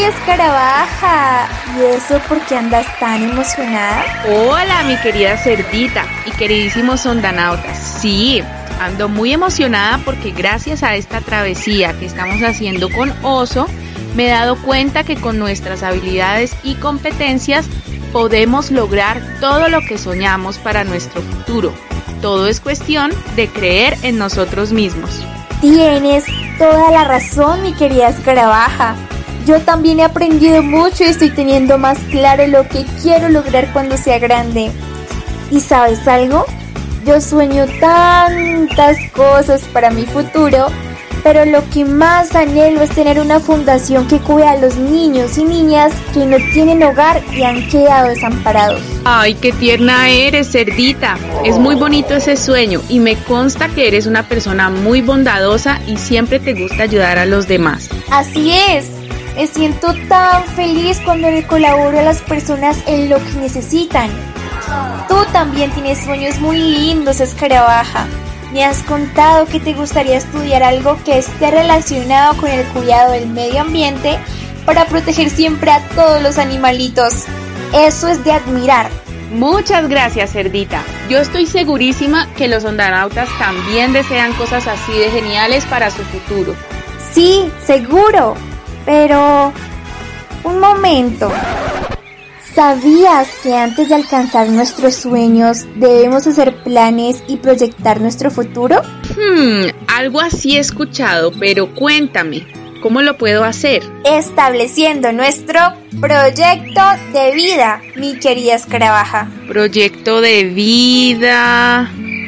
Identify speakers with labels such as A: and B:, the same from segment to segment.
A: Escarabaja! ¿Y eso por qué andas tan emocionada?
B: Hola, mi querida cerdita y queridísimos ondanautas. Sí, ando muy emocionada porque gracias a esta travesía que estamos haciendo con Oso, me he dado cuenta que con nuestras habilidades y competencias podemos lograr todo lo que soñamos para nuestro futuro. Todo es cuestión de creer en nosotros mismos.
A: Tienes toda la razón, mi querida Escarabaja. Yo también he aprendido mucho y estoy teniendo más claro lo que quiero lograr cuando sea grande. ¿Y sabes algo? Yo sueño tantas cosas para mi futuro, pero lo que más anhelo es tener una fundación que cuide a los niños y niñas que no tienen hogar y han quedado desamparados.
B: ¡Ay, qué tierna eres, cerdita! Es muy bonito ese sueño y me consta que eres una persona muy bondadosa y siempre te gusta ayudar a los demás.
A: Así es. Me siento tan feliz cuando le colaboro a las personas en lo que necesitan. Tú también tienes sueños muy lindos, Escarabaja. Me has contado que te gustaría estudiar algo que esté relacionado con el cuidado del medio ambiente para proteger siempre a todos los animalitos. Eso es de admirar.
B: Muchas gracias, cerdita. Yo estoy segurísima que los ondanautas también desean cosas así de geniales para su futuro.
A: Sí, seguro. Pero, un momento. ¿Sabías que antes de alcanzar nuestros sueños debemos hacer planes y proyectar nuestro futuro?
B: Algo así he escuchado, pero cuéntame, ¿cómo lo puedo hacer?
A: Estableciendo nuestro proyecto de vida, mi querida Escarabaja.
B: Proyecto de vida...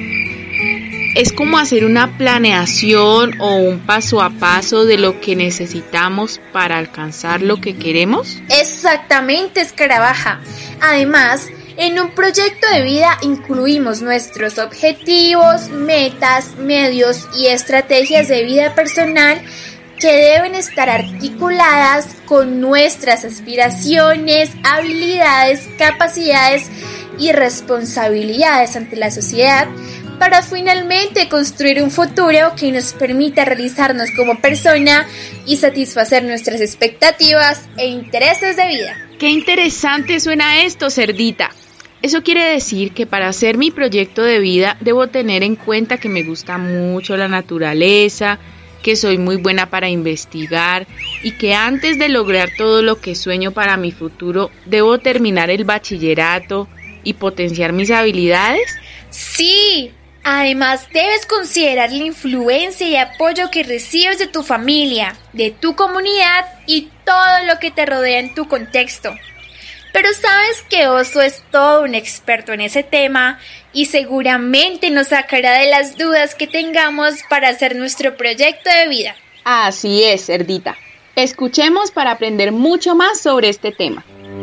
B: Es como hacer una planeación o un paso a paso de lo que necesitamos para alcanzar lo que queremos.
A: Exactamente, Escarabaja. Además, en un proyecto de vida incluimos nuestros objetivos, metas, medios y estrategias de vida personal que deben estar articuladas con nuestras aspiraciones, habilidades, capacidades y responsabilidades ante la sociedad, para finalmente construir un futuro que nos permita realizarnos como persona y satisfacer nuestras expectativas e intereses de vida.
B: ¡Qué interesante suena esto, cerdita! Eso quiere decir que para hacer mi proyecto de vida debo tener en cuenta que me gusta mucho la naturaleza, que soy muy buena para investigar y que antes de lograr todo lo que sueño para mi futuro debo terminar el bachillerato y potenciar mis habilidades.
A: ¡Sí! Además, debes considerar la influencia y apoyo que recibes de tu familia, de tu comunidad y todo lo que te rodea en tu contexto. Pero sabes que Oso es todo un experto en ese tema y seguramente nos sacará de las dudas que tengamos para hacer nuestro proyecto de vida.
B: Así es, cerdita. Escuchemos para aprender mucho más sobre este tema.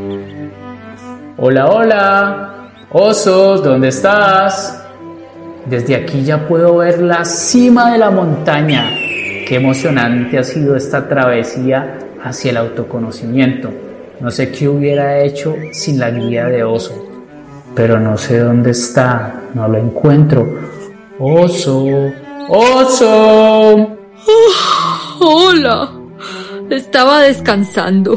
C: Hola, hola. Oso, ¿dónde estás? Desde aquí ya puedo ver la cima de la montaña. Qué emocionante ha sido esta travesía hacia el autoconocimiento. No sé qué hubiera hecho sin la guía de Oso. Pero no sé dónde está, no lo encuentro. Oso, Oso.
D: Hola, estaba descansando.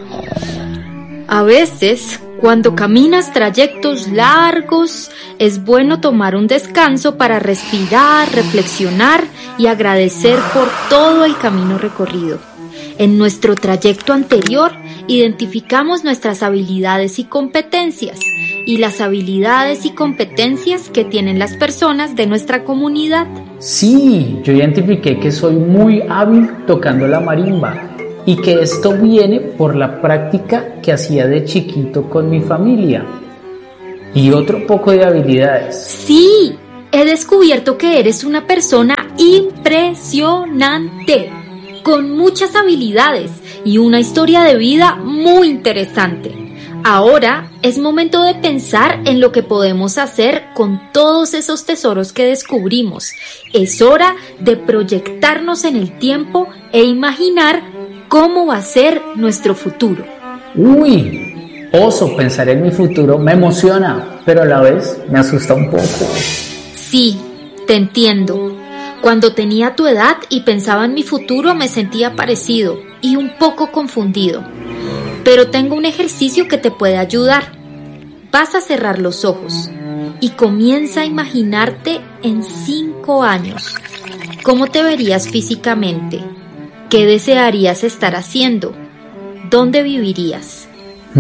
D: A veces, cuando caminas trayectos largos, es bueno tomar un descanso para respirar, reflexionar y agradecer por todo el camino recorrido. En nuestro trayecto anterior, identificamos nuestras habilidades y competencias y las habilidades y competencias que tienen las personas de nuestra comunidad.
C: Sí, yo identifiqué que soy muy hábil tocando la marimba y que esto viene por la práctica que hacía de chiquito con mi familia. Y otro poco de habilidades.
D: Sí, he descubierto que eres una persona impresionante, con muchas habilidades y una historia de vida muy interesante. Ahora es momento de pensar en lo que podemos hacer con todos esos tesoros que descubrimos. Es hora de proyectarnos en el tiempo e imaginar cómo va a ser nuestro futuro.
C: Uy, Oso, pensar en mi futuro me emociona, pero a la vez me asusta un poco.
D: Sí, te entiendo. Cuando tenía tu edad y pensaba en mi futuro me sentía parecido. y un poco confundido, pero tengo un ejercicio que te puede ayudar. Vas a cerrar los ojos y comienza a imaginarte en 5 años. ¿Cómo te verías físicamente? ¿Qué desearías estar haciendo? ¿Dónde vivirías?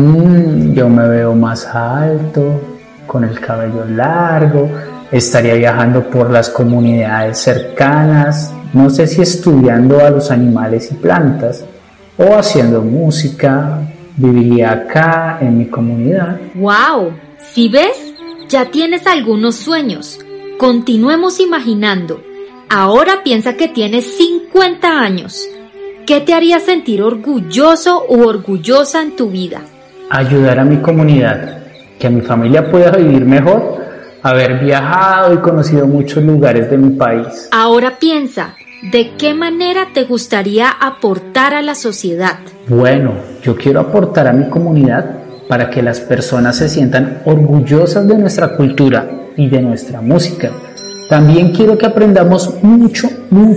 C: Yo me veo más alto, con el cabello largo, estaría viajando por las comunidades cercanas, no sé si estudiando a los animales y plantas o haciendo música. Viviría acá en mi comunidad.
D: ¡Wow! ¿Sí ves? Ya tienes algunos sueños. Continuemos imaginando. Ahora piensa que tienes 50 años. ¿Qué te haría sentir orgulloso u orgullosa en tu vida?
C: Ayudar a mi comunidad, que mi familia pueda vivir mejor, haber viajado y conocido muchos lugares de mi país.
D: Ahora piensa, ¿de qué manera te gustaría aportar a la sociedad?
C: Bueno, yo quiero aportar a mi comunidad para que las personas se sientan orgullosas de nuestra cultura y de nuestra música. También quiero que aprendamos mucho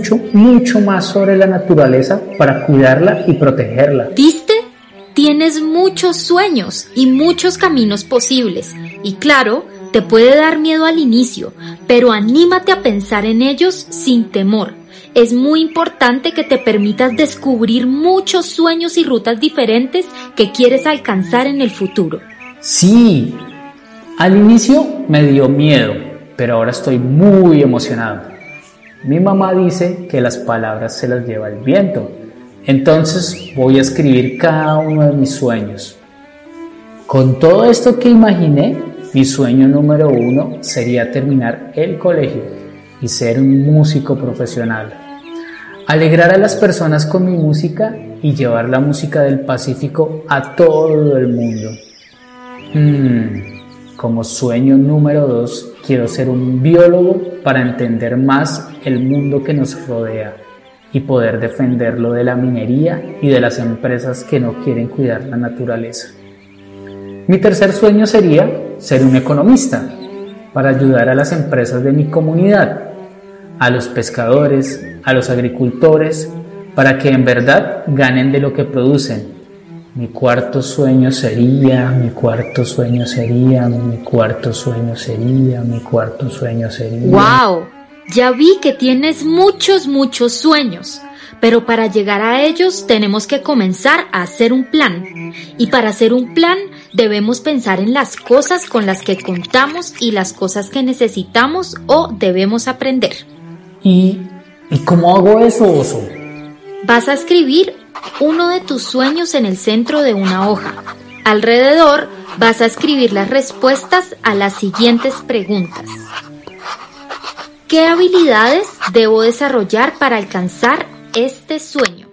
C: más sobre la naturaleza para cuidarla y protegerla.
D: ¿Viste? Tienes muchos sueños y muchos caminos posibles. Y claro, te puede dar miedo al inicio, pero anímate a pensar en ellos sin temor. Es muy importante que te permitas descubrir muchos sueños y rutas diferentes que quieres alcanzar en el futuro.
C: Sí, al inicio me dio miedo, pero ahora estoy muy emocionado. Mi mamá dice que las palabras se las lleva el viento, entonces voy a escribir cada uno de mis sueños. Con todo esto que imaginé, mi sueño número 1 sería terminar el colegio y ser un músico profesional. Alegrar a las personas con mi música y llevar la música del Pacífico a todo el mundo. Como sueño número 2, quiero ser un biólogo para entender más el mundo que nos rodea y poder defenderlo de la minería y de las empresas que no quieren cuidar la naturaleza. Mi tercer sueño sería ser un economista para ayudar a las empresas de mi comunidad, a los pescadores, a los agricultores, para que en verdad ganen de lo que producen. Mi cuarto sueño sería.
D: ¡Wow! Ya vi que tienes muchos sueños, pero para llegar a ellos tenemos que comenzar a hacer un plan. Y para hacer un plan debemos pensar en las cosas con las que contamos y las cosas que necesitamos o debemos aprender.
C: ¿Y cómo hago eso, Oso?
D: Vas a escribir uno de tus sueños en el centro de una hoja. Alrededor vas a escribir las respuestas a las siguientes preguntas. ¿Qué habilidades debo desarrollar para alcanzar este sueño?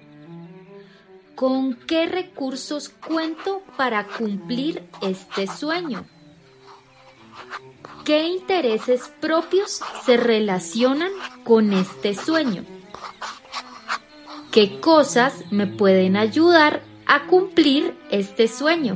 D: ¿Con qué recursos cuento para cumplir este sueño? ¿Qué intereses propios se relacionan con este sueño? ¿Qué cosas me pueden ayudar a cumplir este sueño?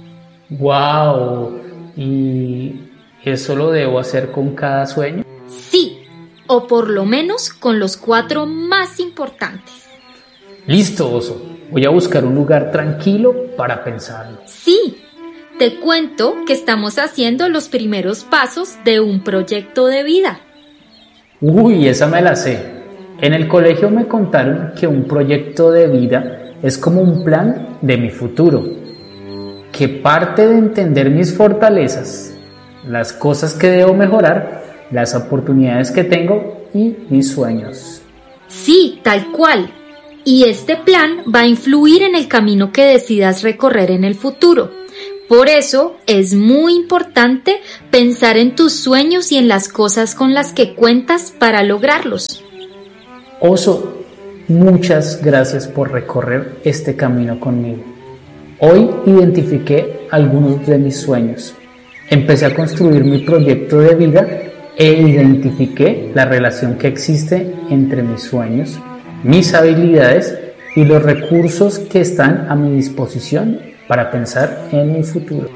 C: ¡Wow! ¿Y eso lo debo hacer con cada sueño?
D: Sí, o por lo menos con los 4 más importantes.
C: Listo, Oso. Voy a buscar un lugar tranquilo para pensarlo.
D: Sí, te cuento que estamos haciendo los primeros pasos de un proyecto de vida.
C: Uy, esa me la sé. En el colegio me contaron que un proyecto de vida es como un plan de mi futuro, que parte de entender mis fortalezas, las cosas que debo mejorar, las oportunidades que tengo y mis sueños.
D: Sí, tal cual. Y este plan va a influir en el camino que decidas recorrer en el futuro. Por eso es muy importante pensar en tus sueños y en las cosas con las que cuentas para lograrlos.
C: Oso, muchas gracias por recorrer este camino conmigo. Hoy identifiqué algunos de mis sueños. Empecé a construir mi proyecto de vida e identifiqué la relación que existe entre mis sueños, mis habilidades y los recursos que están a mi disposición para pensar en mi futuro.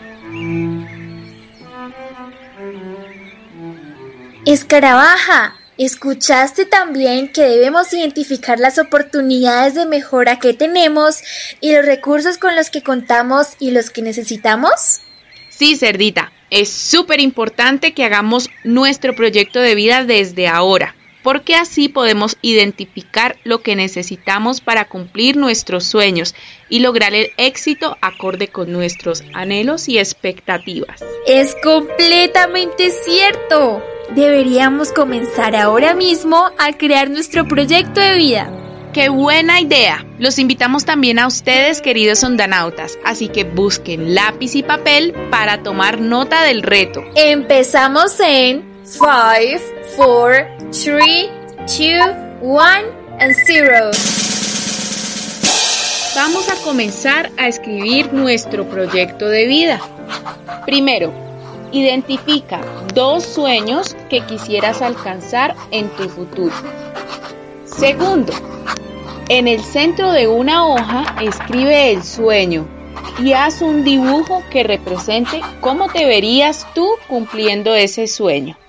A: Escarabaja, ¿Escuchaste también que debemos identificar las oportunidades de mejora que tenemos y los recursos con los que contamos y los que necesitamos?
B: Sí, Cerdita, es súper importante que hagamos nuestro proyecto de vida desde ahora, porque así podemos identificar lo que necesitamos para cumplir nuestros sueños y lograr el éxito acorde con nuestros anhelos y expectativas.
A: Es completamente cierto. Deberíamos comenzar ahora mismo a crear nuestro proyecto de vida.
B: ¡Qué buena idea! Los invitamos también a ustedes, queridos ondanautas, así que busquen lápiz y papel para tomar nota del reto.
A: Empezamos en 5, 4, 3, 2, 1 and 0.
B: Vamos a comenzar a escribir nuestro proyecto de vida. Primero, identifica 2 sueños que quisieras alcanzar en tu futuro. Segundo, en el centro de una hoja escribe el sueño y haz un dibujo que represente cómo te verías tú cumpliendo ese sueño.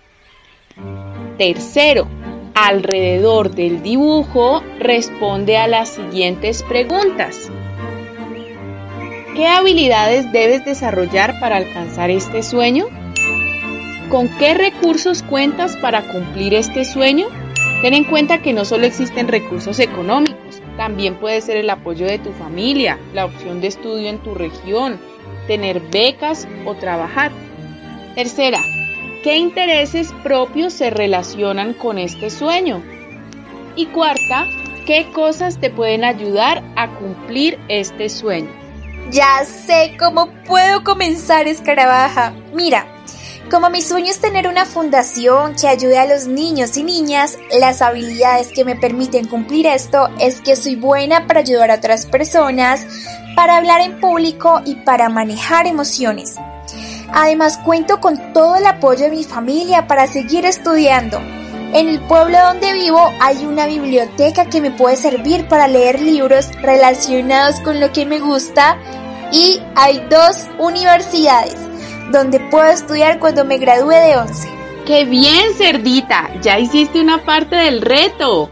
B: Tercero, alrededor del dibujo responde a las siguientes preguntas. ¿Qué habilidades debes desarrollar para alcanzar este sueño? ¿Con qué recursos cuentas para cumplir este sueño? Ten en cuenta que no solo existen recursos económicos, también puede ser el apoyo de tu familia, la opción de estudio en tu región, tener becas o trabajar. Tercera, ¿qué intereses propios se relacionan con este sueño? Y cuarta, ¿qué cosas te pueden ayudar a cumplir este sueño?
A: Ya sé cómo puedo comenzar, Escarabaja. Mira, como mi sueño es tener una fundación que ayude a los niños y niñas, las habilidades que me permiten cumplir esto es que soy buena para ayudar a otras personas, para hablar en público y para manejar emociones. Además, cuento con todo el apoyo de mi familia para seguir estudiando. En el pueblo donde vivo hay una biblioteca que me puede servir para leer libros relacionados con lo que me gusta y hay 2 universidades donde puedo estudiar cuando me gradúe de 11.
B: ¡Qué bien, Cerdita! Ya hiciste una parte del reto.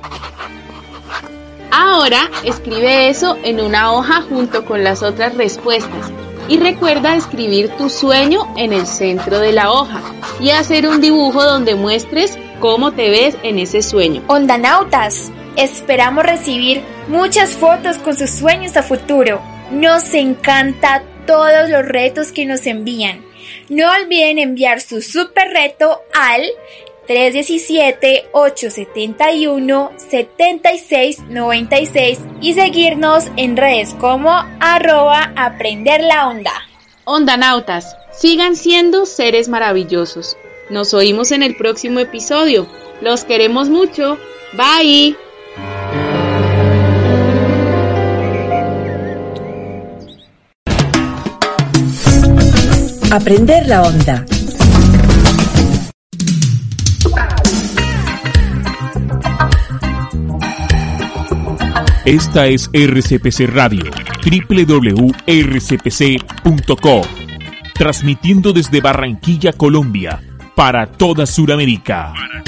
B: Ahora escribe eso en una hoja junto con las otras respuestas. Y recuerda escribir tu sueño en el centro de la hoja y hacer un dibujo donde muestres cómo te ves en ese sueño.
A: Ondanautas, esperamos recibir muchas fotos con sus sueños a futuro. Nos encanta todos los retos que nos envían. No olviden enviar su super reto al 317-871-7696 y seguirnos en redes como @aprenderlaonda.
B: Ondanautas, sigan siendo seres maravillosos. Nos oímos en el próximo episodio. Los queremos mucho. Bye.
E: Aprender la onda.
F: Esta es RCPC Radio, www.rcpc.co, transmitiendo desde Barranquilla, Colombia, para toda Sudamérica.